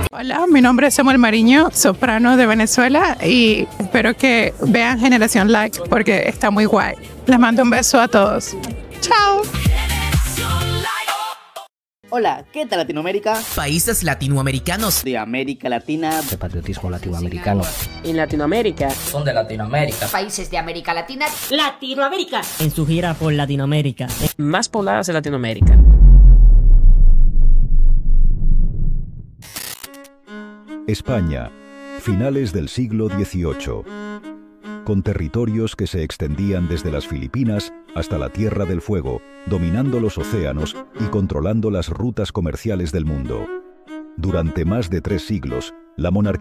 Hola, mi nombre es Samuel Mariño, soprano de Venezuela y espero que vean Generación Like porque está muy guay. Les mando un beso a todos. Chao. Hola, ¿qué tal Latinoamérica? Países latinoamericanos De América Latina. De patriotismo latinoamericano. En Latinoamérica. Son de Latinoamérica. Países de América Latina. Latinoamérica. En su gira por Latinoamérica. Más pobladas de Latinoamérica. España, finales del siglo XVIII, con territorios que se extendían desde las Filipinas hasta la Tierra del Fuego, dominando los océanos y controlando las rutas comerciales del mundo. Durante más de 3 siglos, la monarquía